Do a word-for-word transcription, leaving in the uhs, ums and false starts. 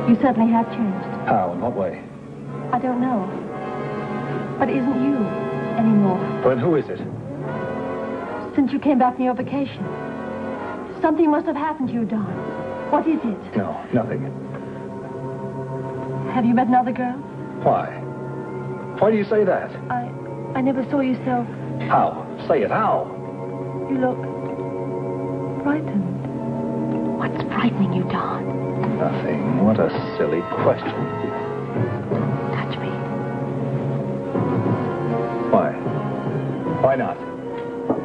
You certainly have changed. How? In what way? I don't know. But it isn't you anymore. Then who is it? Since you came back from your vacation. Something must have happened to you, Don. What is it? No, nothing. Have you met another girl? Why? Why do you say that? I... I never saw you so... How? Say it, how? You look... frightened. What's frightening you, Don? Nothing. What a silly question. Touch me. Why? Why not?